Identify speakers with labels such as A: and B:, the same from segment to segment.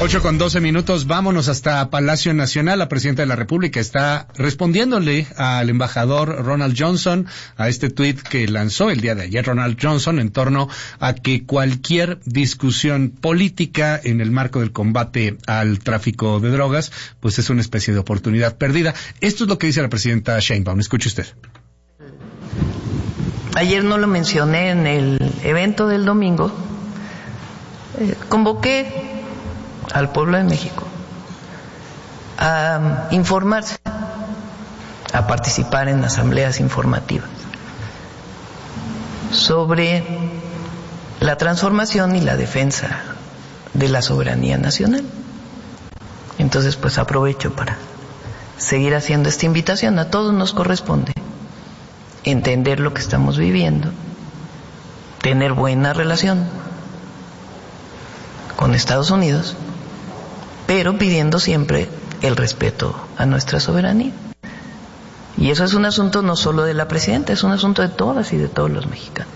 A: 8:12, vámonos hasta Palacio Nacional. La presidenta de la República está respondiéndole al embajador Ronald Johnson a este tuit que lanzó el día de ayer Ronald Johnson en torno a que cualquier discusión política en el marco del combate al tráfico de drogas, pues es una especie de oportunidad perdida. Esto es lo que dice la presidenta Sheinbaum. Escuche usted.
B: Ayer no lo mencioné en el evento del domingo. Convoqué al pueblo de México a informarse, a participar en asambleas informativas sobre la transformación y la defensa de la soberanía nacional. Entonces, pues aprovecho para seguir haciendo esta invitación. A todos nos corresponde entender lo que estamos viviendo, tener buena relación con Estados Unidos, pero pidiendo siempre el respeto a nuestra soberanía. Y eso es un asunto no solo de la presidenta, es un asunto de todas y de todos los mexicanos.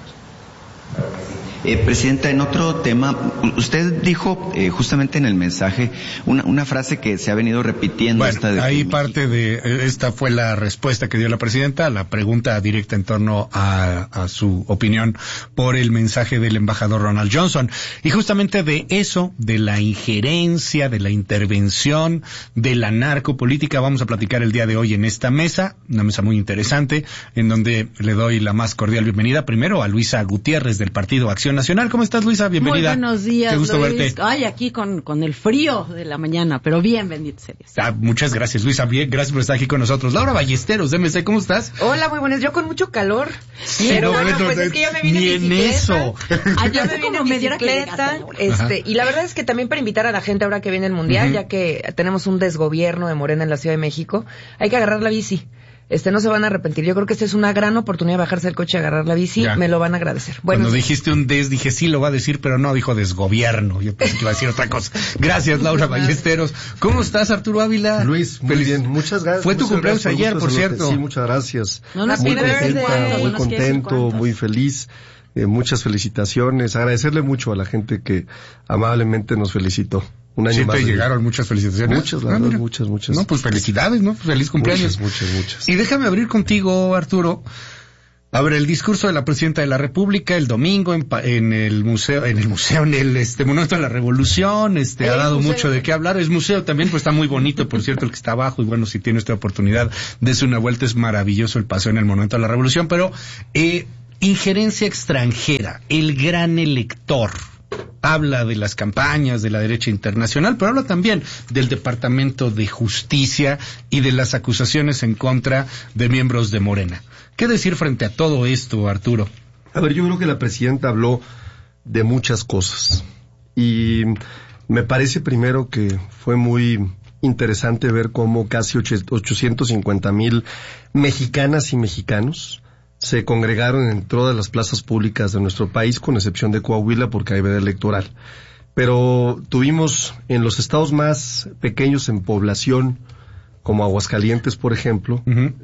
C: Presidenta, en otro tema, usted dijo justamente en el mensaje una frase que se ha venido repitiendo.
A: Bueno, ahí parte de esta fue la respuesta que dio la presidenta a la pregunta directa en torno a su opinión por el mensaje del embajador Ronald Johnson. Y justamente de eso, de la injerencia, de la intervención, de la narcopolítica, vamos a platicar el día de hoy en esta mesa, una mesa muy interesante, en donde le doy la más cordial bienvenida primero a Luisa Gutiérrez del Partido Acción Nacional. ¿Cómo estás, Luisa? Bienvenida.
D: Muy buenos días,
A: Qué gusto verte.
D: Ay, aquí con el frío de la mañana, pero bien, bendito sea Dios.
A: Muchas gracias, Luisa. Bien, gracias por estar aquí con nosotros. Laura Ballesteros, de MC, ¿cómo estás?
E: Hola, muy buenas. Yo con mucho calor.
A: Sí,
E: pero bueno, pues es que yo me vine
A: en eso.
E: Yo me vine en bicicleta. Y la verdad es que también para invitar a la gente ahora que viene el Mundial, ya que tenemos un desgobierno de Morena en la Ciudad de México, hay que agarrar la bici. No se van a arrepentir. Yo creo que esta es una gran oportunidad de bajarse del coche y agarrar la bici. Ya. Me lo van a agradecer. Bueno,
A: cuando dijiste dije sí lo va a decir, pero no, dijo desgobierno. Yo pensé que iba a decir otra cosa. Gracias, Laura Ballesteros. ¿Cómo estás, Arturo Ávila?
F: Luis, muy bien. Muchas gracias.
A: Fue tu cumpleaños ayer, por cierto.
F: Sí, muchas gracias.
E: Muy
F: contento, muy feliz. Muchas felicitaciones. Agradecerle mucho a la gente que amablemente nos felicitó. Un año más.
A: Sí, te llegaron muchas felicitaciones.
F: Muchas, la verdad, muchas.
A: No, pues felicidades, ¿no? Feliz cumpleaños.
F: Muchas.
A: Y déjame abrir contigo, Arturo. A ver, el discurso de la presidenta de la República el domingo en el Monumento a la Revolución, ha dado mucho de qué hablar. Es museo también, pues está muy bonito, por cierto, el que está abajo, y bueno, si tiene esta oportunidad, dése una vuelta, es maravilloso el paseo en el Monumento a la Revolución, pero, injerencia extranjera, el gran elector. Habla de las campañas de la derecha internacional, pero habla también del Departamento de Justicia y de las acusaciones en contra de miembros de Morena. ¿Qué decir frente a todo esto, Arturo?
F: A ver, yo creo que la presidenta habló de muchas cosas y me parece primero que fue muy interesante ver cómo casi 850,000 mexicanas y mexicanos se congregaron en todas las plazas públicas de nuestro país, con excepción de Coahuila, porque hay veda electoral. Pero tuvimos en los estados más pequeños en población, como Aguascalientes, por ejemplo,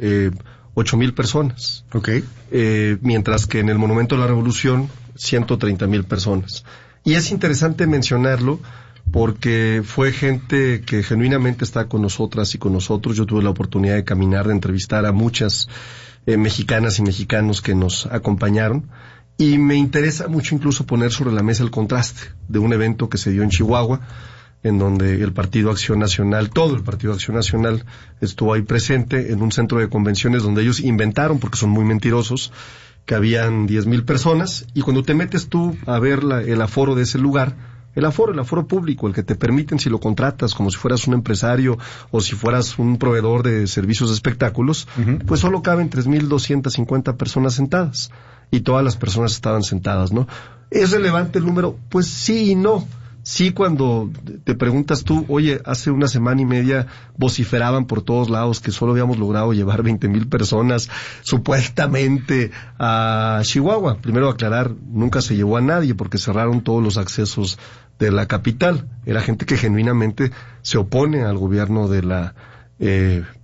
F: 8,000 personas.
A: Okay.
F: Mientras que en el Monumento a la Revolución, 130,000 personas. Y es interesante mencionarlo porque fue gente que genuinamente está con nosotras y con nosotros. Yo tuve la oportunidad de caminar, de entrevistar a muchas mexicanas y mexicanos que nos acompañaron, y me interesa mucho incluso poner sobre la mesa el contraste de un evento que se dio en Chihuahua, en donde el Partido Acción Nacional, todo el Partido Acción Nacional estuvo ahí presente en un centro de convenciones donde ellos inventaron, porque son muy mentirosos, que habían 10,000 personas, y cuando te metes tú a ver el aforo de ese lugar, el aforo público, el que te permiten si lo contratas como si fueras un empresario o si fueras un proveedor de servicios de espectáculos, pues solo caben 3,250 personas sentadas, y todas las personas estaban sentadas, ¿no? ¿Es relevante el número? Pues sí y no. Sí, cuando te preguntas tú, oye, hace una semana y media vociferaban por todos lados que solo habíamos logrado llevar 20,000 personas supuestamente a Chihuahua. Primero aclarar, nunca se llevó a nadie porque cerraron todos los accesos de la capital. Era gente que genuinamente se opone al gobierno de la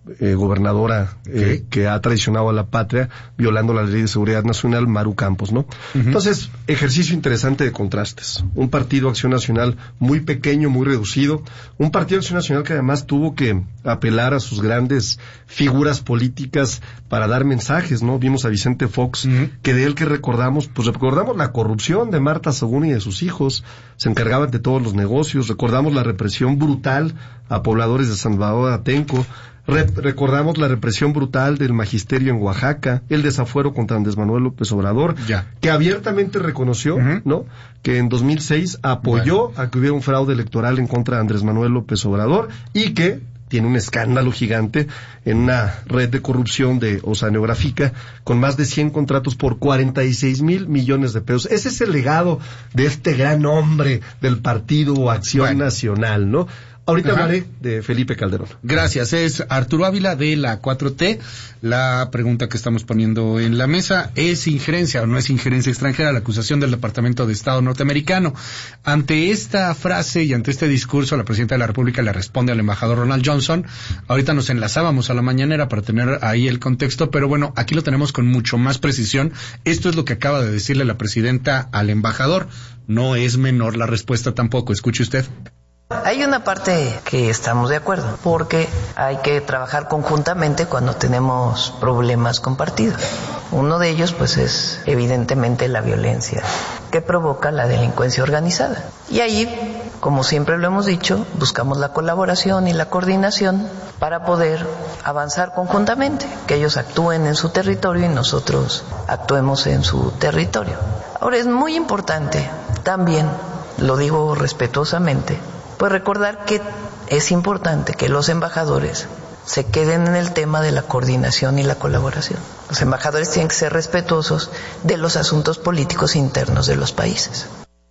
F: gobernadora que ha traicionado a la patria, violando la Ley de Seguridad Nacional, Maru Campos, ¿no? Entonces, ejercicio interesante de contrastes. Un partido Acción Nacional muy pequeño, muy reducido. Un partido Acción Nacional que además tuvo que apelar a sus grandes figuras políticas para dar mensajes, ¿no? Vimos a Vicente Fox, que de él que recordamos la corrupción de Marta Sagún y de sus hijos. Se encargaban de todos los negocios. Recordamos la represión brutal a pobladores de San Salvador Atenco. Recordamos la represión brutal del magisterio en Oaxaca, el desafuero contra Andrés Manuel López Obrador, que abiertamente reconoció, ¿no?, que en 2006 apoyó a que hubiera un fraude electoral en contra de Andrés Manuel López Obrador y que tiene un escándalo gigante en una red de corrupción de oceanográfica con más de 100 contratos por 46,000 millones de pesos. Ese es el legado de este gran hombre del partido Acción Nacional, ¿no? Ahorita hablaré de Felipe Calderón.
A: Gracias. Es Arturo Ávila de la 4T. La pregunta que estamos poniendo en la mesa, ¿es injerencia o no es injerencia extranjera la acusación del Departamento de Estado norteamericano? Ante esta frase y ante este discurso, la Presidenta de la República le responde al embajador Ronald Johnson. Ahorita nos enlazábamos a la mañanera para tener ahí el contexto, pero bueno, aquí lo tenemos con mucho más precisión. Esto es lo que acaba de decirle la Presidenta al embajador. No es menor la respuesta tampoco. Escuche usted.
B: Hay una parte que estamos de acuerdo, porque hay que trabajar conjuntamente cuando tenemos problemas compartidos. Uno de ellos, pues, es evidentemente la violencia que provoca la delincuencia organizada. Y ahí, como siempre lo hemos dicho, buscamos la colaboración y la coordinación para poder avanzar conjuntamente, que ellos actúen en su territorio y nosotros actuemos en su territorio. Ahora, es muy importante también, lo digo respetuosamente, pues recordar que es importante que los embajadores se queden en el tema de la coordinación y la colaboración. Los embajadores tienen que ser respetuosos de los asuntos políticos internos de los países.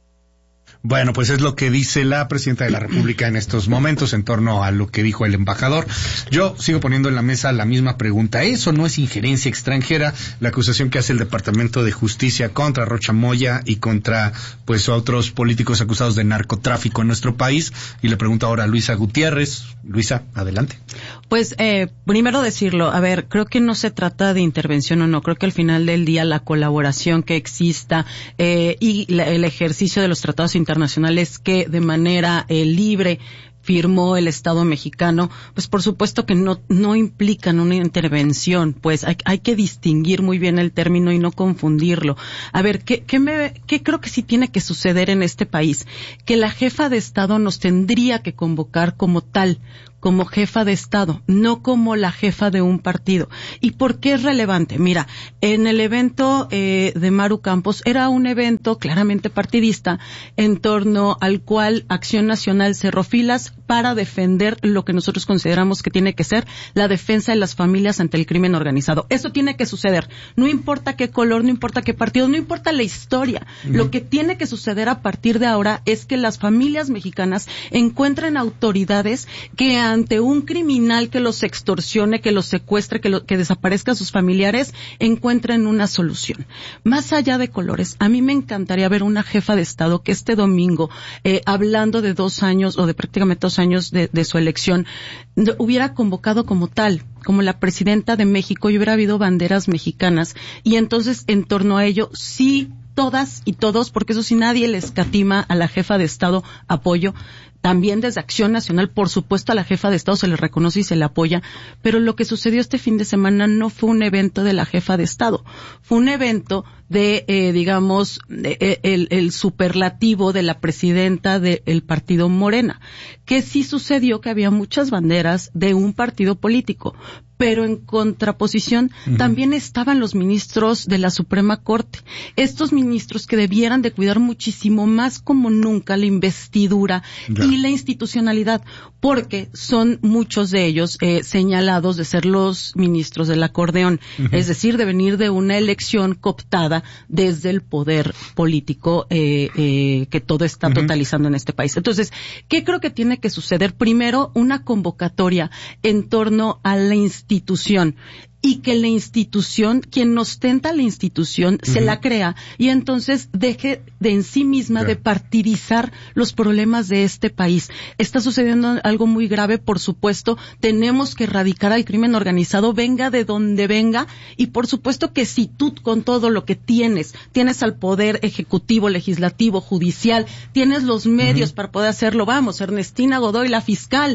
A: Bueno, pues es lo que dice la Presidenta de la República en estos momentos en torno a lo que dijo el embajador. Yo sigo poniendo en la mesa la misma pregunta. ¿Eso no es injerencia extranjera? La acusación que hace el Departamento de Justicia contra Rocha Moya y contra, pues, otros políticos acusados de narcotráfico en nuestro país. Y le pregunto ahora a Luisa Gutiérrez. Luisa, adelante.
D: Pues, primero decirlo, a ver, creo que no se trata de intervención o no. Creo que al final del día la colaboración que exista y el ejercicio de los tratados internacionales que de manera libre firmó el Estado mexicano, pues por supuesto que no implican una intervención, pues hay que distinguir muy bien el término y no confundirlo. A ver, ¿qué creo que sí tiene que suceder en este país? Que la jefa de Estado nos tendría que convocar como tal, como jefa de Estado, no como la jefa de un partido. ¿Y por qué es relevante? Mira, en el evento de Maru Campos era un evento claramente partidista en torno al cual Acción Nacional cerró filas para defender lo que nosotros consideramos que tiene que ser la defensa de las familias ante el crimen organizado. Eso tiene que suceder. No importa qué color, no importa qué partido, no importa la historia. Lo que tiene que suceder a partir de ahora es que las familias mexicanas encuentren autoridades que ante un criminal que los extorsione, que los secuestre, que desaparezca a sus familiares, encuentren una solución. Más allá de colores, a mí me encantaría ver una jefa de Estado que este domingo, hablando de 2 años o de prácticamente 2 años de su elección, hubiera convocado como tal, como la Presidenta de México, y hubiera habido banderas mexicanas, y entonces en torno a ello sí, todas y todos, porque eso sí, nadie le escatima a la jefa de Estado apoyo. También desde Acción Nacional, por supuesto, a la jefa de Estado se le reconoce y se le apoya, pero lo que sucedió este fin de semana no fue un evento de la jefa de Estado, fue un evento de, el superlativo de la presidenta del partido Morena, que sí sucedió que había muchas banderas de un partido político, pero en contraposición también estaban los ministros de la Suprema Corte, estos ministros que debieran de cuidar muchísimo más como nunca la investidura y la institucionalidad, porque son muchos de ellos señalados de ser los ministros del acordeón, es decir, de venir de una elección cooptada desde el poder político que todo está totalizando en este país. Entonces, ¿qué creo que tiene que suceder? Primero, una convocatoria en torno a la institución y que la institución, quien ostenta la institución, se la crea y entonces deje de en sí misma de partidizar los problemas de este país. Está sucediendo algo muy grave, por supuesto, tenemos que erradicar al crimen organizado, venga de donde venga, y por supuesto que si tú con todo lo que tienes al poder ejecutivo, legislativo, judicial, tienes los medios para poder hacerlo, vamos, Ernestina Godoy, la fiscal,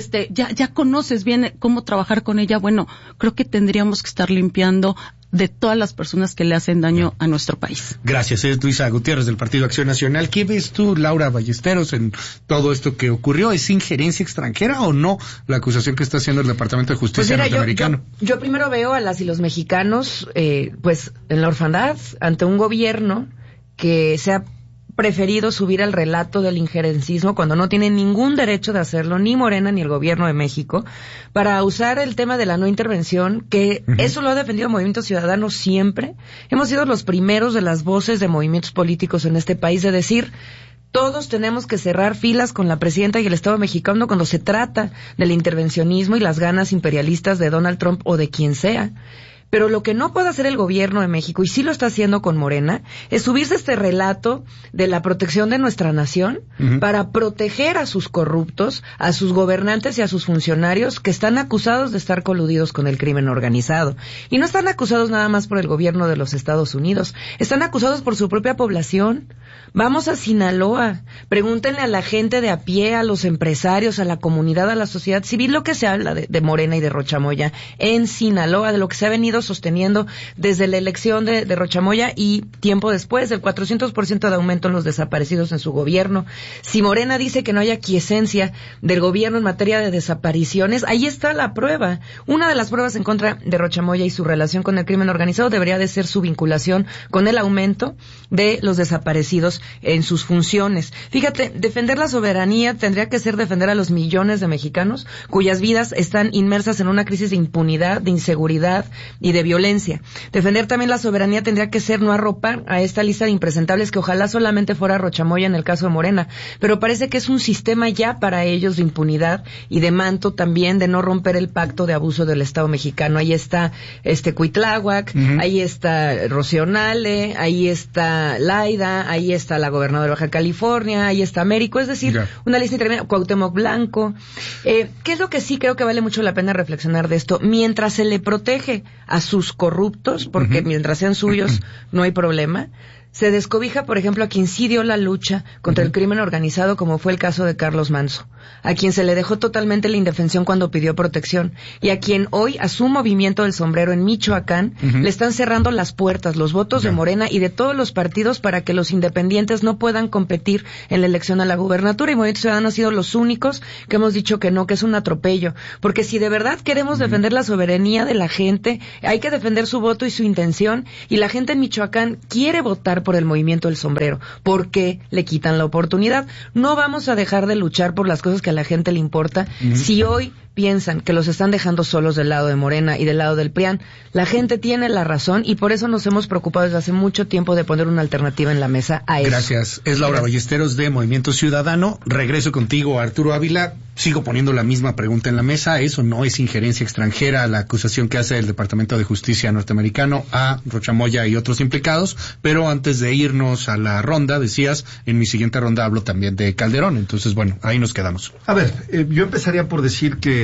D: ya conoces bien cómo trabajar con ella, bueno, creo que tendríamos que estar limpiando de todas las personas que le hacen daño a nuestro país.
A: Gracias, es Luisa Gutiérrez del Partido Acción Nacional. ¿Qué ves tú, Laura Ballesteros, en todo esto que ocurrió? ¿Es injerencia extranjera o no la acusación que está haciendo el Departamento de Justicia norteamericano?
E: Yo primero veo a las y los mexicanos, pues, en la orfandad, ante un gobierno que se ha preferido subir al relato del injerencismo cuando no tiene ningún derecho de hacerlo, ni Morena ni el gobierno de México, para usar el tema de la no intervención, que eso lo ha defendido el Movimiento Ciudadano siempre. Hemos sido los primeros de las voces de movimientos políticos en este país de decir, todos tenemos que cerrar filas con la presidenta y el Estado mexicano cuando se trata del intervencionismo y las ganas imperialistas de Donald Trump o de quien sea. Pero lo que no puede hacer el gobierno de México, y sí lo está haciendo con Morena, es subirse a este relato de la protección de nuestra nación para proteger a sus corruptos, a sus gobernantes y a sus funcionarios que están acusados de estar coludidos con el crimen organizado. Y no están acusados nada más por el gobierno de los Estados Unidos, están acusados por su propia población. Vamos a Sinaloa, pregúntenle a la gente de a pie, a los empresarios, a la comunidad, a la sociedad civil, lo que se habla de Morena y de Rochamoya en Sinaloa, de lo que se ha venido sosteniendo desde la elección de Rochamoya y tiempo después, del 400% de aumento en los desaparecidos en su gobierno. Si Morena dice que no hay aquiescencia del gobierno en materia de desapariciones, ahí está la prueba. Una de las pruebas en contra de Rochamoya y su relación con el crimen organizado debería de ser su vinculación con el aumento de los desaparecidos en sus funciones. Fíjate, defender la soberanía tendría que ser defender a los millones de mexicanos cuyas vidas están inmersas en una crisis de impunidad, de inseguridad y de violencia. Defender también la soberanía tendría que ser no arropar a esta lista de impresentables que ojalá solamente fuera Rochamoya en el caso de Morena, pero parece que es un sistema ya para ellos de impunidad y de manto también de no romper el pacto de abuso del Estado mexicano. Ahí está Cuitláhuac, ahí está Rocío Nale, ahí está Laida, ahí está la gobernadora de Baja California, ahí está Américo, es decir, una lista interminable, Cuauhtémoc Blanco. ¿Qué es lo que sí creo que vale mucho la pena reflexionar de esto? Mientras se le protege a sus corruptos, porque mientras sean suyos no hay problema, se descobija, por ejemplo, a quien sí dio la lucha contra el crimen organizado, como fue el caso de Carlos Manso, a quien se le dejó totalmente la indefensión cuando pidió protección, y a quien hoy, a su movimiento del sombrero en Michoacán, le están cerrando las puertas, los votos de Morena y de todos los partidos para que los independientes no puedan competir en la elección a la gubernatura, y Movimiento Ciudadano ha sido los únicos que hemos dicho que no, que es un atropello, porque si de verdad queremos defender la soberanía de la gente, hay que defender su voto y su intención, y la gente en Michoacán quiere votar por el movimiento del sombrero, porque le quitan la oportunidad. No vamos a dejar de luchar por las cosas que a la gente le importa. Si hoy piensan que los están dejando solos del lado de Morena y del lado del PRIAN, la gente tiene la razón y por eso nos hemos preocupado desde hace mucho tiempo de poner una alternativa en la mesa a eso.
A: Gracias. Es Laura Ballesteros de Movimiento Ciudadano. Regreso contigo, Arturo Ávila. Sigo poniendo la misma pregunta en la mesa. ¿Eso no es injerencia extranjera, la acusación que hace el Departamento de Justicia norteamericano a Rochamoya y otros implicados? Pero antes de irnos a la ronda, decías, en mi siguiente ronda hablo también de Calderón. Entonces, bueno, ahí nos quedamos.
F: A ver, yo empezaría por decir que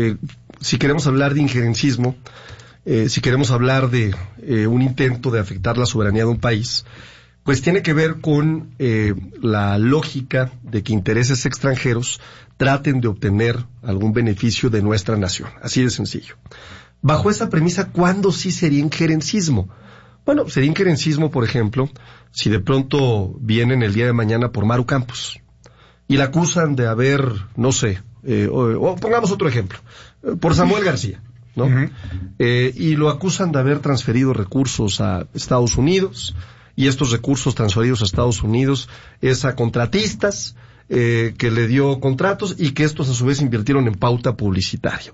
F: si queremos hablar de injerencismo, si queremos hablar de un intento de afectar la soberanía de un país, pues tiene que ver con la lógica de que intereses extranjeros traten de obtener algún beneficio de nuestra nación. Así de sencillo. Bajo esa premisa, ¿cuándo sí sería injerencismo? Bueno, sería injerencismo, por ejemplo, si de pronto vienen el día de mañana por Maru Campos y la acusan de haber, no sé, o pongamos otro ejemplo, por Samuel García, ¿no? Y lo acusan de haber transferido recursos a Estados Unidos, y estos recursos transferidos a Estados Unidos es a contratistas, que le dio contratos y que estos a su vez invirtieron en pauta publicitaria.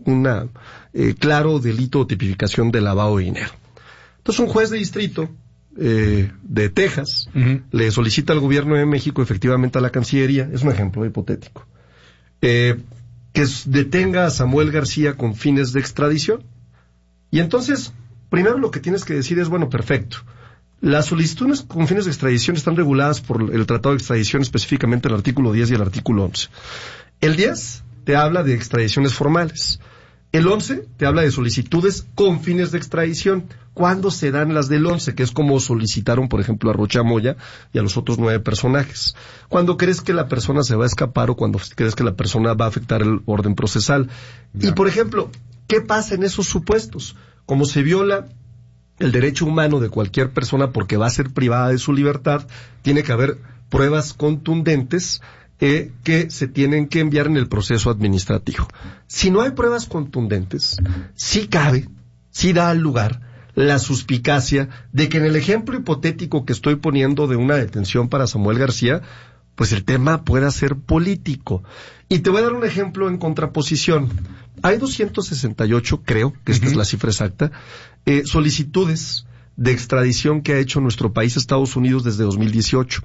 F: Claro delito o tipificación de lavado de dinero. Entonces un juez de distrito de Texas le solicita al gobierno de México, efectivamente a la Cancillería, es un ejemplo hipotético, que detenga a Samuel García con fines de extradición. Y entonces, primero lo que tienes que decir es, bueno, perfecto. Las solicitudes con fines de extradición están reguladas por el Tratado de Extradición, específicamente el artículo 10 y el artículo 11. El 10 te habla de extradiciones formales. El 11 te habla de solicitudes con fines de extradición. ¿Cuándo se dan las del 11? Que es como solicitaron, por ejemplo, a Rocha Moya y a los otros 9 personajes. Cuando crees que la persona se va a escapar o cuando crees que la persona va a afectar el orden procesal. Ya. Y, por ejemplo, ¿qué pasa en esos supuestos? Como se viola el derecho humano de cualquier persona porque va a ser privada de su libertad, tiene que haber pruebas contundentes que se tienen que enviar en el proceso administrativo. Si no hay pruebas contundentes, sí cabe, sí da lugar la suspicacia de que en el ejemplo hipotético que estoy poniendo de una detención para Samuel García, pues el tema pueda ser político. Y te voy a dar un ejemplo en contraposición. Hay 268, creo que esta es la cifra exacta, solicitudes de extradición que ha hecho nuestro país a Estados Unidos desde 2018.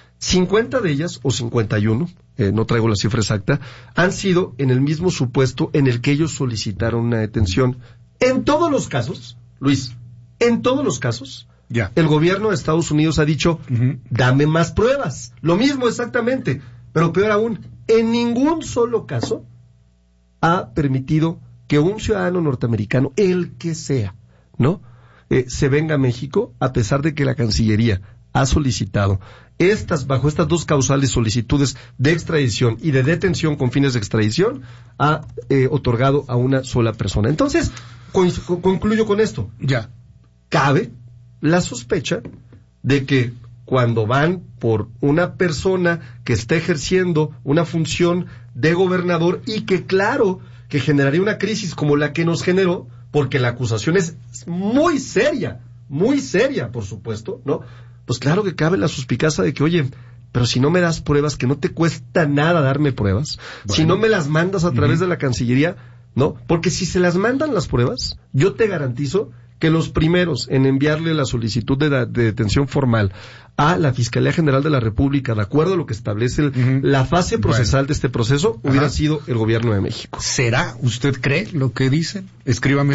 F: 50 de ellas, o 51, no traigo la cifra exacta, han sido en el mismo supuesto en el que ellos solicitaron una detención. En todos los casos, Luis, en todos los casos, el gobierno de Estados Unidos ha dicho, dame más pruebas. Lo mismo exactamente, pero peor aún, en ningún solo caso ha permitido que un ciudadano norteamericano, el que sea, ¿no?, se venga a México, a pesar de que la Cancillería ha solicitado bajo estas dos causales solicitudes de extradición y de detención con fines de extradición, ha otorgado a una sola persona. Entonces, concluyo con esto. Ya. Cabe la sospecha de que cuando van por una persona que está ejerciendo una función de gobernador y que claro que generaría una crisis como la que nos generó, porque la acusación es muy seria, por supuesto, ¿no? Pues claro que cabe la suspicacia de que, oye, pero si no me das pruebas, que no te cuesta nada darme pruebas, si no me las mandas a través de la Cancillería, ¿no? Porque si se las mandan las pruebas, yo te garantizo que los primeros en enviarle la solicitud de detención formal a la Fiscalía General de la República, de acuerdo a lo que establece la fase procesal de este proceso, hubiera sido el Gobierno de México.
A: ¿Será? ¿Usted cree lo que dicen? Escríbame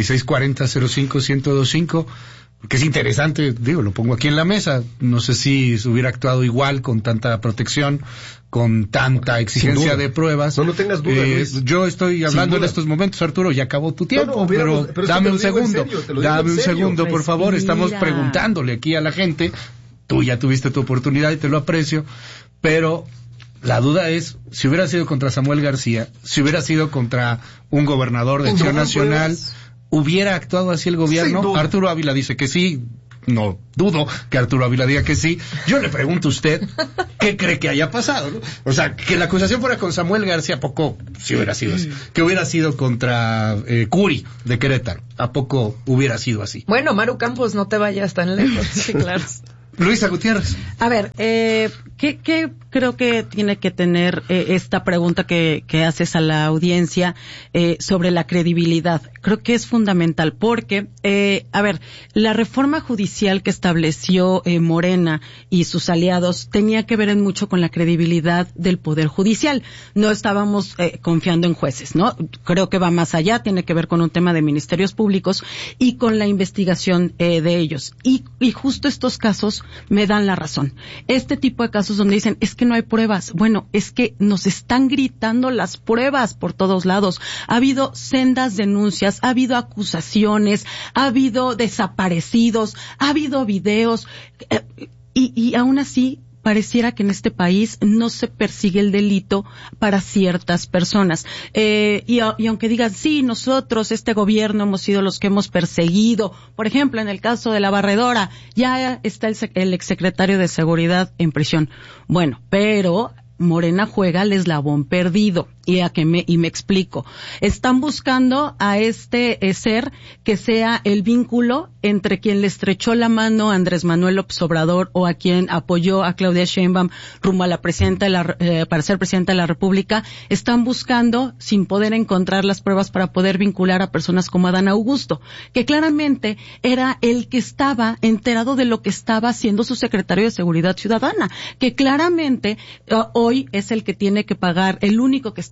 A: 5640-05-1025, que es interesante, digo, lo pongo aquí en la mesa. No sé si se hubiera actuado igual, con tanta protección, con tanta exigencia de pruebas.
F: No tengas duda, Luis.
A: Yo estoy hablando en estos momentos, Arturo, ya acabó tu tiempo, pero dame un segundo, por favor. Sí, estamos preguntándole aquí a la gente. Tú ya tuviste tu oportunidad y te lo aprecio, pero la duda es, si hubiera sido contra Samuel García, si hubiera sido contra un gobernador de Acción Nacional, ¿hubiera actuado así el gobierno? Arturo Ávila dice que sí. No dudo que Arturo Ávila diga que sí. Yo le pregunto a usted, ¿qué cree que haya pasado, ¿no? O sea, que la acusación fuera con Samuel García, ¿a poco si hubiera sido así? Que hubiera sido contra Curi de Querétaro, ¿a poco hubiera sido así?
E: Bueno, Maru Campos, no te vayas tan lejos. Sí, claro.
A: Luisa Gutiérrez.
D: A ver, ¿qué creo que tiene que tener esta pregunta que haces a la audiencia sobre la credibilidad? Creo que es fundamental porque, a ver, la reforma judicial que estableció Morena y sus aliados tenía que ver en mucho con la credibilidad del Poder Judicial. No estábamos confiando en jueces, ¿no? Creo que va más allá, tiene que ver con un tema de ministerios públicos y con la investigación de ellos. Y justo estos casos me dan la razón. Este tipo de casos donde dicen, es que no hay pruebas. Bueno, es que nos están gritando las pruebas por todos lados. Ha habido sendas denuncias, ha habido acusaciones, ha habido desaparecidos, ha habido videos, y aún así pareciera que en este país no se persigue el delito para ciertas personas. Y aunque digan, sí, nosotros, este gobierno, hemos sido los que hemos perseguido. Por ejemplo, en el caso de la barredora, ya está el exsecretario de Seguridad en prisión. Bueno, pero Morena juega al eslabón perdido. Y me explico. Están buscando a este ser que sea el vínculo entre quien le estrechó la mano a Andrés Manuel López Obrador o a quien apoyó a Claudia Sheinbaum rumbo a la para ser presidenta de la República. Están buscando, sin poder encontrar las pruebas, para poder vincular a personas como Adán Augusto, que claramente era el que estaba enterado de lo que estaba haciendo su secretario de Seguridad Ciudadana, que claramente hoy es el que tiene que pagar, el único que está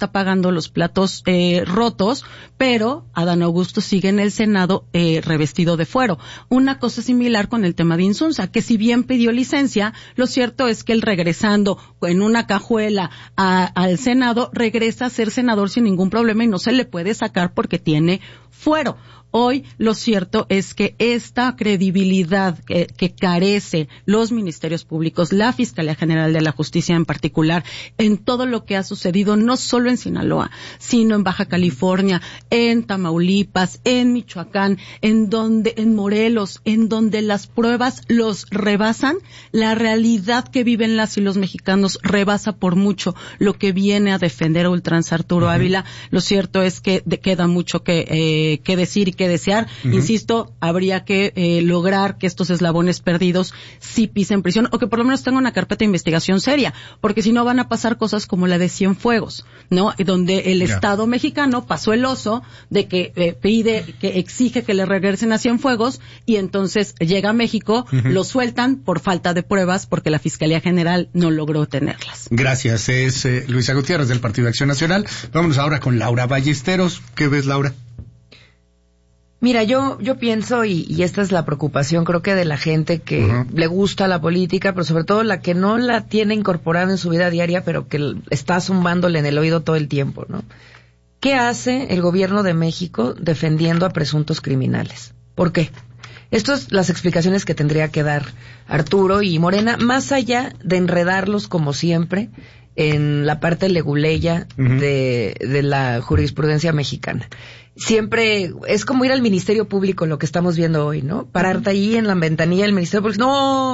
D: está pagando los platos rotos, pero Adán Augusto sigue en el Senado revestido de fuero. Una cosa similar con el tema de Insunza, que si bien pidió licencia, lo cierto es que él, regresando en una cajuela al Senado, regresa a ser senador sin ningún problema y no se le puede sacar porque tiene fuero. Hoy lo cierto es que esta credibilidad que carece los ministerios públicos, la Fiscalía General de la Justicia en particular, en todo lo que ha sucedido, no solo en Sinaloa, sino en Baja California, en Tamaulipas, en Michoacán, en Morelos, en donde las pruebas los rebasan, la realidad que viven las y los mexicanos rebasa por mucho lo que viene a defender a ultranza Arturo Ávila. Lo cierto es que queda mucho que decir y que desear. Insisto, habría que lograr que estos eslabones perdidos sí pisen prisión, o que por lo menos tengan una carpeta de investigación seria, porque si no van a pasar cosas como la de Cienfuegos, ¿no? Donde el Estado mexicano pasó el oso de que exige que le regresen a Cienfuegos, y entonces llega a México, lo sueltan por falta de pruebas, porque la Fiscalía General no logró tenerlas.
A: Gracias. Es Luisa Gutiérrez, del Partido Acción Nacional. Vámonos ahora con Laura Ballesteros. ¿Qué ves, Laura?
E: Mira, yo pienso, y esta es la preocupación, creo que de la gente que le gusta la política, pero sobre todo la que no la tiene incorporada en su vida diaria, pero que está zumbándole en el oído todo el tiempo, ¿no? ¿Qué hace el gobierno de México defendiendo a presuntos criminales? ¿Por qué? Estas son las explicaciones que tendría que dar Arturo y Morena, más allá de enredarlos como siempre en la parte leguleya de la jurisprudencia mexicana. Siempre es como ir al Ministerio Público, lo que estamos viendo hoy, ¿no? Pararte ahí en la ventanilla del Ministerio Público.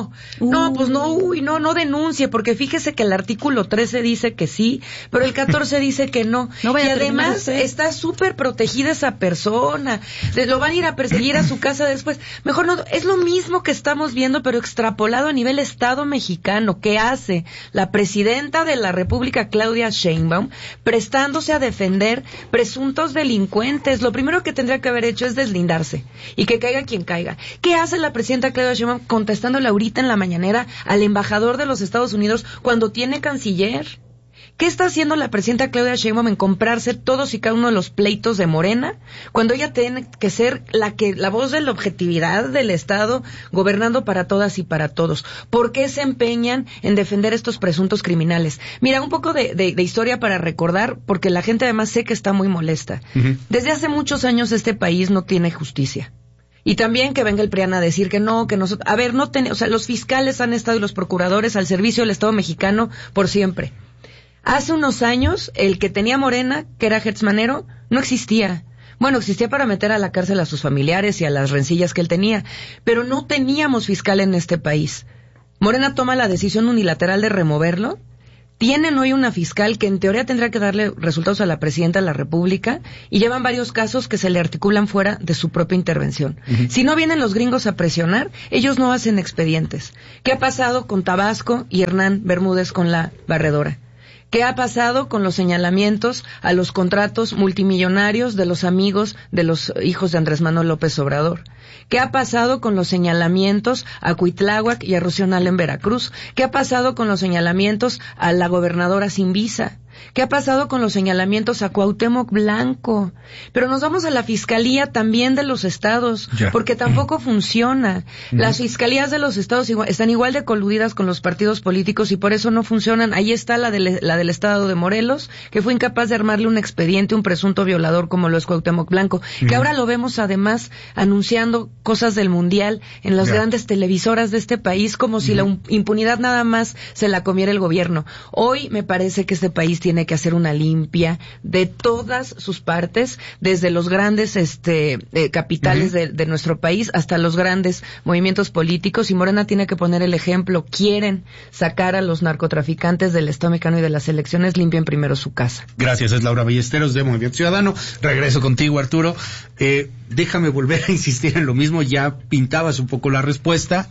E: No denuncie, porque fíjese que el artículo 13 dice que sí, pero el 14 dice que no. Y además está súper protegida esa persona. Lo van a ir a perseguir a su casa después. Mejor no, es lo mismo que estamos viendo, pero extrapolado a nivel Estado mexicano. ¿Qué hace la presidenta de la República, Claudia Sheinbaum, prestándose a defender presuntos delincuentes? Lo primero que tendría que haber hecho es deslindarse y que caiga quien caiga. ¿Qué hace la presidenta Claudia Sheinbaum contestándole ahorita en la mañanera al embajador de los Estados Unidos cuando tiene canciller? ¿Qué está haciendo la presidenta Claudia Sheinbaum en comprarse todos y cada uno de los pleitos de Morena, cuando ella tiene que ser la voz de la objetividad del Estado, gobernando para todas y para todos? ¿Por qué se empeñan en defender estos presuntos criminales? Mira, un poco de historia para recordar, porque la gente además sé que está muy molesta. Desde hace muchos años este país no tiene justicia. Y también que venga el PRIAN a decir que no, que nosotros... A ver, los fiscales han estado y los procuradores al servicio del Estado mexicano por siempre. Hace unos años, el que tenía Morena, que era Hertz Manero, no existía. Bueno, existía para meter a la cárcel a sus familiares y a las rencillas que él tenía, pero no teníamos fiscal en este país. Morena toma la decisión unilateral de removerlo. Tienen hoy una fiscal que en teoría tendrá que darle resultados a la presidenta de la República, y llevan varios casos que se le articulan fuera de su propia intervención. Si no vienen los gringos a presionar, ellos no hacen expedientes. ¿Qué ha pasado con Tabasco y Hernán Bermúdez con la barredora? ¿Qué ha pasado con los señalamientos a los contratos multimillonarios de los amigos de los hijos de Andrés Manuel López Obrador? ¿Qué ha pasado con los señalamientos a Cuitláhuac y a Rocío Nale en Veracruz? ¿Qué ha pasado con los señalamientos a la gobernadora sin visa? ¿Qué ha pasado con los señalamientos a Cuauhtémoc Blanco? Pero nos vamos a la fiscalía también de los estados, porque tampoco funciona. Las fiscalías de los estados están igual de coludidas con los partidos políticos y por eso no funcionan. Ahí está la del estado de Morelos, que fue incapaz de armarle un expediente a un presunto violador como lo es Cuauhtémoc Blanco, que ahora lo vemos además anunciando cosas del Mundial en las grandes televisoras de este país, como si la impunidad nada más se la comiera el gobierno. Hoy me parece que este país tiene que hacer una limpia de todas sus partes, desde los grandes capitales de nuestro país hasta los grandes movimientos políticos, y Morena tiene que poner el ejemplo. Quieren sacar a los narcotraficantes del Estado mexicano y de las elecciones, limpien primero su casa.
A: Gracias, es Laura Ballesteros de Movimiento Ciudadano. Regreso contigo, Arturo. Déjame volver a insistir en lo mismo, ya pintabas un poco la respuesta,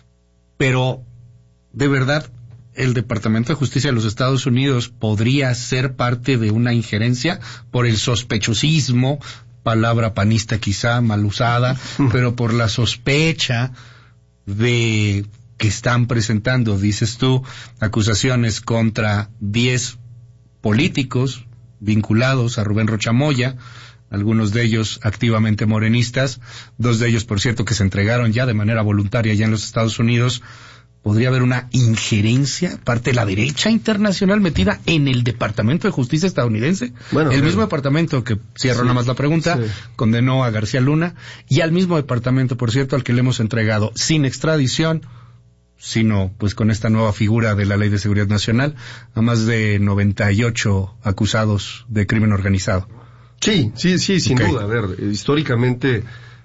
A: pero de verdad, ¿el Departamento de Justicia de los Estados Unidos podría ser parte de una injerencia por el sospechosismo, palabra panista quizá mal usada, pero por la sospecha de que están presentando, dices tú, acusaciones contra 10 políticos vinculados a Rubén Rocha Moya, algunos de ellos activamente morenistas, 2 de ellos, por cierto, que se entregaron ya de manera voluntaria ya en los Estados Unidos. ¿Podría haber una injerencia, parte de la derecha internacional metida en el Departamento de Justicia estadounidense? Bueno, el mismo departamento que, cierro nada más la pregunta, condenó a García Luna, y al mismo departamento, por cierto, al que le hemos entregado sin extradición, sino pues con esta nueva figura de la Ley de Seguridad Nacional, a más de 98 acusados de crimen organizado.
F: Sí, sin duda. A ver, históricamente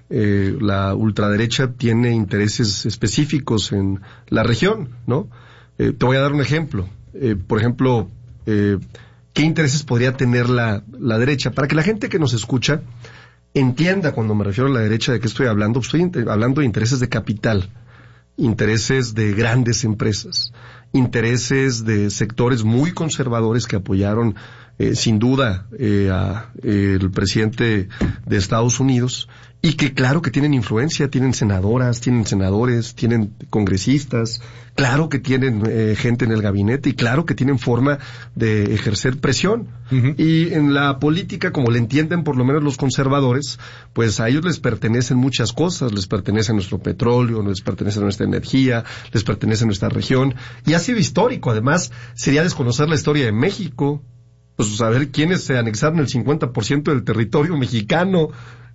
F: la ultraderecha tiene intereses específicos en la región, ¿no? Te voy a dar un ejemplo. Por ejemplo, ¿qué intereses podría tener la derecha? Para que la gente que nos escucha entienda cuando me refiero a la derecha de qué estoy hablando. Estoy hablando de intereses de capital, intereses de grandes empresas, intereses de sectores muy conservadores que apoyaron sin duda a el presidente de Estados Unidos, y que claro que tienen influencia, tienen senadoras, tienen senadores, tienen congresistas, claro que tienen gente en el gabinete, y claro que tienen forma de ejercer presión. Uh-huh. Y en la política, como le entienden por lo menos los conservadores, pues a ellos les pertenecen muchas cosas, les pertenece nuestro petróleo, les pertenece nuestra energía, les pertenece nuestra región, y ha sido histórico. Además, sería desconocer la historia de México, pues saber quiénes se anexaron el 50% del territorio mexicano,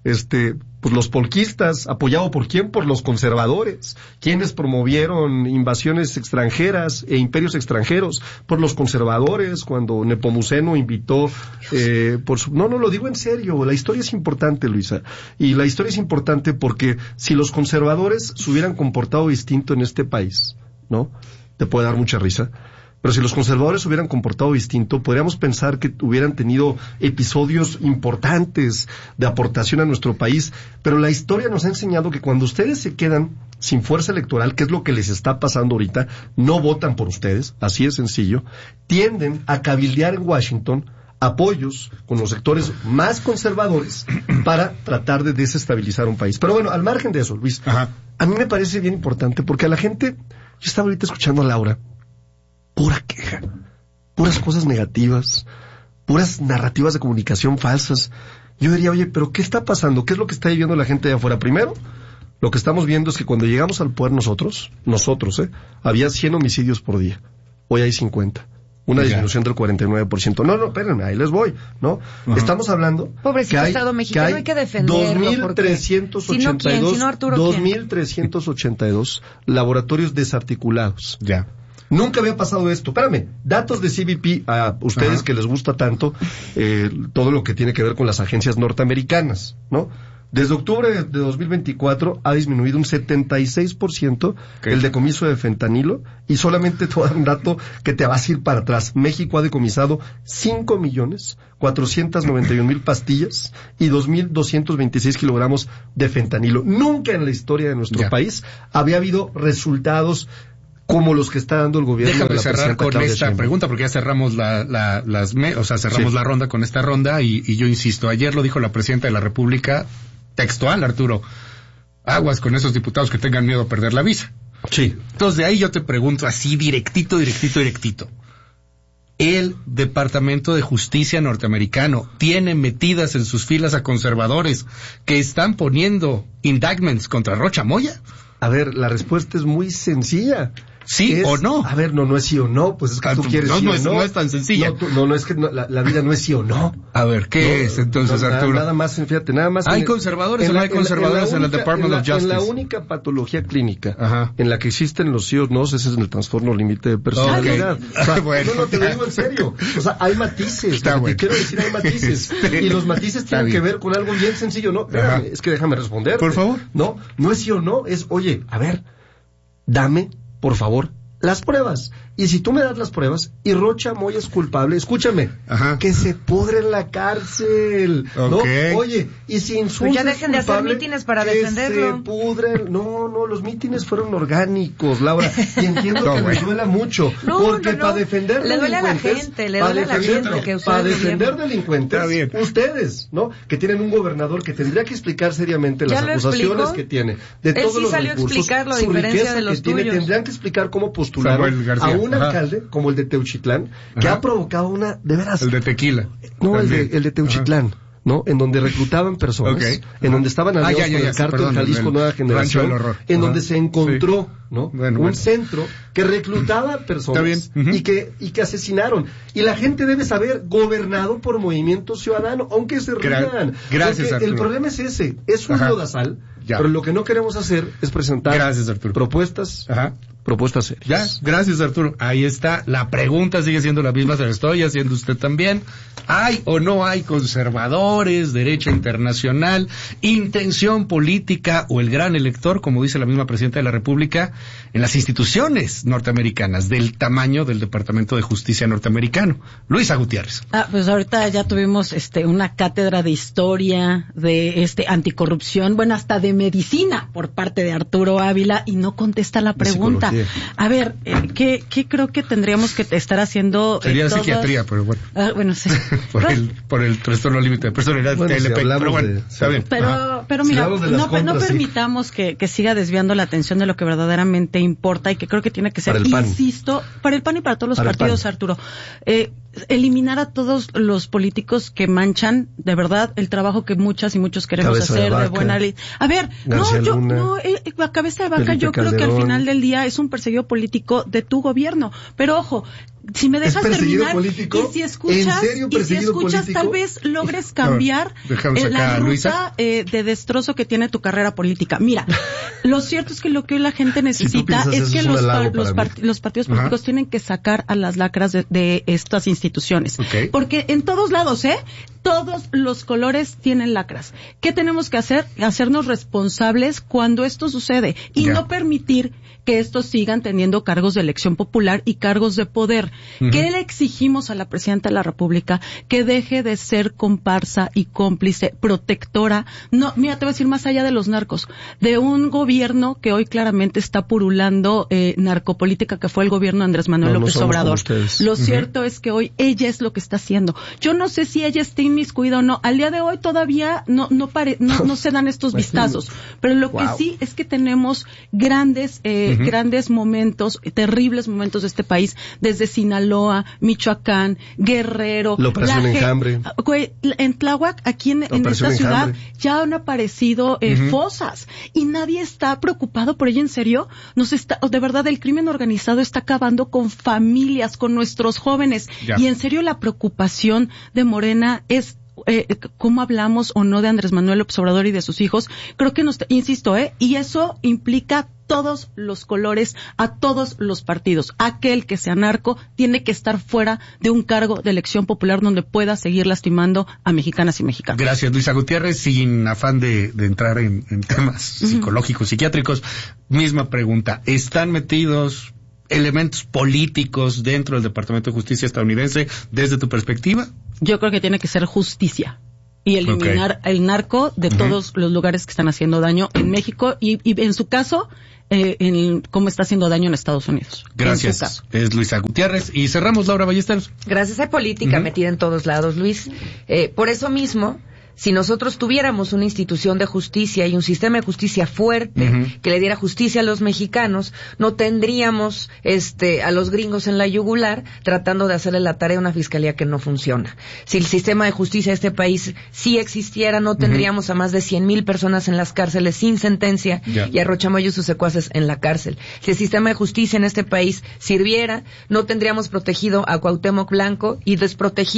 F: pues los polquistas, ¿apoyado por quién? Por los conservadores. ¿Quiénes promovieron invasiones extranjeras e imperios extranjeros? Por los conservadores, cuando Nepomuceno invitó, No, lo digo en serio, la historia es importante, Luisa, y la historia es importante porque si los conservadores se hubieran comportado distinto en este país, ¿no? Te puede dar mucha risa. Pero si los conservadores se hubieran comportado distinto, podríamos pensar que hubieran tenido episodios importantes de aportación a nuestro país. Pero la historia nos ha enseñado que cuando ustedes se quedan sin fuerza electoral, que es lo que les está pasando ahorita, no votan por ustedes, así de sencillo, tienden a cabildear en Washington apoyos con los sectores más conservadores para tratar de desestabilizar un país. Pero bueno, al margen de eso, Luis, ajá, a mí me parece bien importante porque a la gente, yo estaba ahorita escuchando a Laura, pura queja, puras cosas negativas, puras narrativas de comunicación falsas. Yo diría, oye, pero ¿qué está pasando? ¿Qué es lo que está viviendo la gente de afuera? Primero, lo que estamos viendo es que cuando llegamos al poder nosotros, había 100 homicidios por día. Hoy hay 50. Una disminución del 49%. No, espérenme, ahí les voy, ¿no? Uh-huh. Estamos hablando
E: pobrecito Estado mexicano, hay que defenderlo.
F: 2.382 laboratorios desarticulados.
A: Ya.
F: Nunca había pasado esto. Espérame, datos de CBP a ustedes, ajá, que les gusta tanto todo lo que tiene que ver con las agencias norteamericanas, ¿no? Desde octubre de 2024 ha disminuido un 76% el decomiso de fentanilo, y solamente te voy a dar un dato que te vas a ir para atrás. México ha decomisado 5.491.000 pastillas y 2.226 kilogramos de fentanilo. Nunca en la historia de nuestro país había habido resultados como los que está dando el gobierno.
A: Déjame cerrar con esta pregunta, porque ya cerramos cerramos la ronda con esta ronda, y yo insisto, ayer lo dijo la presidenta de la República, textual, Arturo, aguas con esos diputados que tengan miedo a perder la visa.
F: Sí.
A: Entonces de ahí yo te pregunto así directito. El Departamento de Justicia norteamericano tiene metidas en sus filas a conservadores que están poniendo indictments contra Rocha Moya.
F: A ver, la respuesta es muy sencilla.
A: ¿Sí o no?
F: A ver, no es sí o no, pues es que tú quieres sí o no.
A: No es tan sencilla.
F: No, es que la vida no es sí o no.
A: A ver, ¿qué es entonces, Arturo?
F: Nada más, fíjate,
A: ¿Hay conservadores o no hay conservadores en el Department of Justice?
F: En la única patología clínica, ajá, en la que existen los sí o no, ese es en el trastorno límite de personalidad. Okay. O sea, bueno, no, te lo digo en serio. O sea, hay matices.
A: Está bueno.
F: Quiero decir, hay matices. Y los matices tienen que ver con algo bien sencillo, ¿no? Espérame, es que déjame responder.
A: Por favor.
F: No es sí o no, es, oye, a ver, dame, por favor, las pruebas. Y si tú me das las pruebas y Rocha Moya es culpable, escúchame, ajá, que se pudre en la cárcel,
A: okay,
F: ¿no? Oye, y si insultas,
E: pues ya dejen de hacer mítines para defenderlo.
F: Se pudren. No, los mítines fueron orgánicos, Laura, y entiendo que les duela mucho, porque para defender
E: le duele
F: delincuentes, para defender delincuentes, ustedes, ¿no? Que tienen un gobernador que tendría que explicar seriamente las acusaciones que tiene, de todos los recursos,
E: a explicar la diferencia de los tuyos.
F: tendrían que explicar cómo postularon a un un alcalde como el de Teuchitlán, que ha provocado de veras...
A: El de Tequila.
F: No, el de Teuchitlán. ¿No? En donde reclutaban personas, en donde estaban aliados con el cártel Jalisco Nueva Generación, en donde se encontró, ¿no? Un centro que reclutaba personas y que asesinaron. Y la gente debe saber, gobernado por Movimiento Ciudadano, aunque se rían.
A: Gracias, Arturo.
F: El problema es ese, es un lodazal, pero lo que no queremos hacer es presentar propuestas serias.
A: Gracias, Arturo. Ahí está. La pregunta sigue siendo la misma, se la estoy haciendo usted también. ¿Hay o no hay conservadores, derecha internacional, intención política o el gran elector, como dice la misma presidenta de la República, en las instituciones norteamericanas del tamaño del Departamento de Justicia norteamericano? Luisa Gutiérrez.
D: Pues ahorita ya tuvimos una cátedra de historia, de anticorrupción, bueno, hasta de medicina por parte de Arturo Ávila, y no contesta la pregunta. A ver, ¿qué creo que tendríamos que estar haciendo?
A: Sería psiquiatría, pero bueno.
D: Bueno, sí.
A: por el trastorno límite de personalidad, TLP, pero bueno, está bien.
D: Pero mira, no permitamos que siga desviando la atención de lo que verdaderamente importa y que creo que tiene que ser, insisto, para el PAN y para todos los partidos, Arturo, eliminar a todos los políticos que manchan, de verdad, el trabajo que muchas y muchos queremos hacer de buena ley. A ver, la cabeza de vaca, Felipe yo creo Calderón. Que al final del día es un perseguido político de tu gobierno. Pero ojo, si me dejas terminar, político? Y si escuchas tal vez logres cambiar la ruta de destrozo que tiene tu carrera política. Mira, lo cierto es que lo que hoy la gente necesita es que los partidos políticos tienen que sacar a las lacras de estas instituciones. Porque en todos lados, todos los colores tienen lacras. ¿Qué tenemos que hacer? Hacernos responsables cuando esto sucede y no permitir que estos sigan teniendo cargos de elección popular y cargos de poder. ¿Qué le exigimos a la Presidenta de la República? Que deje de ser comparsa y cómplice, protectora. No, mira, te voy a decir más allá de los narcos, de un gobierno que hoy claramente está purulando narcopolítica, que fue el gobierno de Andrés Manuel López Obrador. Lo cierto es que hoy ella es lo que está haciendo. Yo no sé si ella está inmiscuida o no. Al día de hoy todavía no se dan estos vistazos. Pero lo que sí es que tenemos grandes momentos, terribles momentos de este país, desde Sinaloa, Michoacán, Guerrero.
F: La Operación Enjambre.
D: En Tláhuac, aquí en esta ciudad, ya han aparecido fosas y nadie está preocupado por ello. En serio, de verdad, el crimen organizado está acabando con familias, con nuestros jóvenes. Y en serio, la preocupación de Morena es cómo hablamos o no de Andrés Manuel López Obrador y de sus hijos. Creo que insisto, y eso implica todos los colores, a todos los partidos. Aquel que sea narco tiene que estar fuera de un cargo de elección popular donde pueda seguir lastimando a mexicanas y mexicanos.
A: Gracias, Luisa Gutiérrez. Sin afán de entrar en temas psicológicos, psiquiátricos, misma pregunta. ¿Están metidos elementos políticos dentro del Departamento de Justicia estadounidense desde tu perspectiva?
D: Yo creo que tiene que ser justicia y eliminar el narco de todos los lugares que están haciendo daño en México y en su caso, cómo está haciendo daño en Estados Unidos.
A: Gracias. Es Luisa Gutiérrez. Y cerramos, Laura Ballesteros.
E: Gracias. Hay política metida en todos lados, Luis. Por eso mismo, si nosotros tuviéramos una institución de justicia y un sistema de justicia fuerte que le diera justicia a los mexicanos, no tendríamos a los gringos en la yugular tratando de hacerle la tarea a una fiscalía que no funciona. Si el sistema de justicia de este país sí existiera, no tendríamos a más de 100,000 personas en las cárceles sin sentencia y a Rochamoyo y sus secuaces en la cárcel. Si el sistema de justicia en este país sirviera, no tendríamos protegido a Cuauhtémoc Blanco y desprotegido